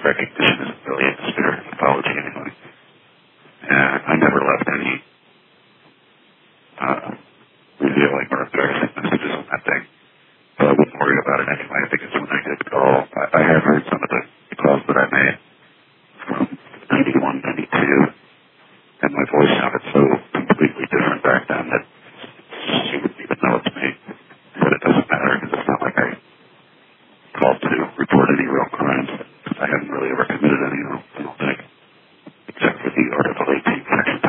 recognition isn't really a spirit of apology anyway. And I never left any revealing or embarrassing messages on that thing. But I wouldn't worry about it anyway. I think it's when I get the call. I have heard some of the calls that I made from 91, 92, and my voice sounded so